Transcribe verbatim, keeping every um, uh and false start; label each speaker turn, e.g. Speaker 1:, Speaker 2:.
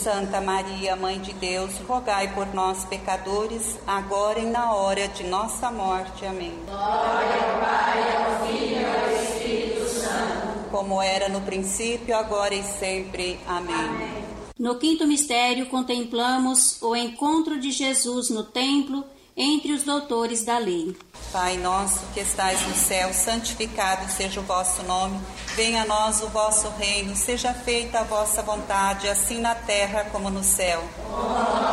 Speaker 1: Santa Maria, Mãe de Deus, rogai por nós, pecadores, agora e na hora de nossa morte. Amém.
Speaker 2: Glória ao Pai, ao Filho e ao Espírito Santo,
Speaker 1: como era no princípio, agora e sempre. Amém.
Speaker 2: Amém.
Speaker 3: No quinto mistério, contemplamos o encontro de Jesus no templo entre os doutores da lei.
Speaker 1: Pai nosso que estais no céu, santificado seja o vosso nome. Venha a nós o vosso reino, seja feita a vossa vontade, assim na terra como no céu.